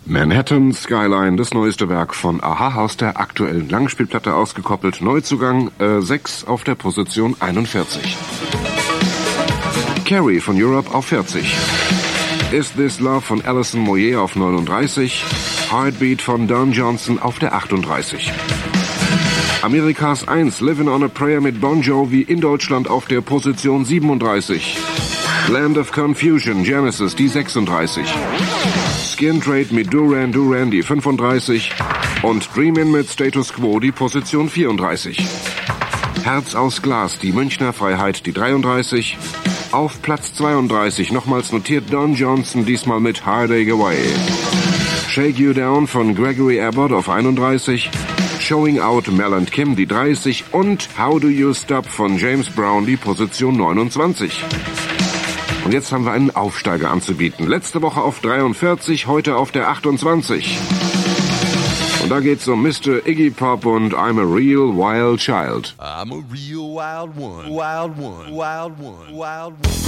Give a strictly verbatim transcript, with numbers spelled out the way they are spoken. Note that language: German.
Manhattan Skyline, das neueste Werk von a-ha aus der aktuellen Langspielplatte ausgekoppelt. Neuzugang äh, sechs auf der Position einundvierzig. Carrie von Europe auf vierzig. Is This Love von Alison Moyet auf neununddreißig. Heartbeat von Don Johnson auf der achtunddreißig. Amerikas eins, Living on a Prayer mit Bon Jovi in Deutschland auf der Position siebenunddreißig. Land of Confusion, Genesis, die sechsunddreißig. Skin Trade mit Duran Duran, die fünfunddreißig. Und Dreamin' mit Status Quo, die Position vierunddreißig. Herz aus Glas, die Münchner Freiheit, die dreiunddreißig. Auf Platz zweiunddreißig nochmals notiert Don Johnson, diesmal mit Heartache Away. Shake You Down von Gregory Abbott auf einunddreißig. Showing Out Mel and Kim, die dreißig. Und How Do You Stop von James Brown, die Position neunundzwanzig. Und jetzt haben wir einen Aufsteiger anzubieten. Letzte Woche auf dreiundvierzig, heute auf der achtundzwanzig. Und da geht's um Mister Iggy Pop und I'm a Real Wild Child. I'm a real wild one, wild one, wild one, wild one.